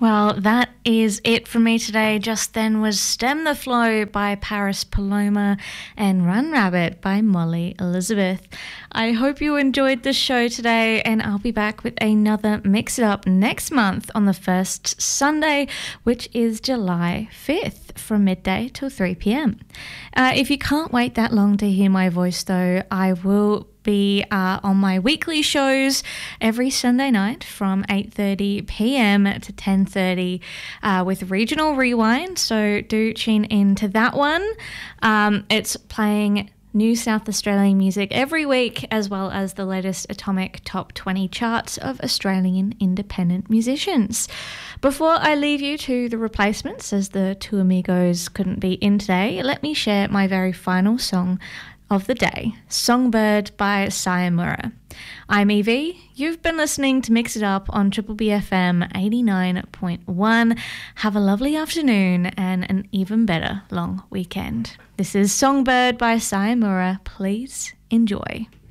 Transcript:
Well, that is it from me today. Just then was Stem the Flow by Paris Paloma and Run Rabbit by Molly Elizabeth. I hope you enjoyed the show today, and I'll be back with another Mix It Up next month on the first Sunday, which is July 5th from midday till 3 p.m. If you can't wait that long to hear my voice though, I will be on my weekly shows every Sunday night from 8:30 p.m. to 10:30 with Regional Rewind, so do tune in to that one. It's playing New South Australian music every week, as well as the latest Atomic Top 20 charts of Australian independent musicians. Before I leave you to the replacements, as the two amigos couldn't be in today, let me share my very final song of the day, Songbird by Sayamura. I'm Evie. You've been listening to Mix It Up on Triple BFM 89.1. Have a lovely afternoon and an even better long weekend. This is Songbird by Sayamura. Please enjoy.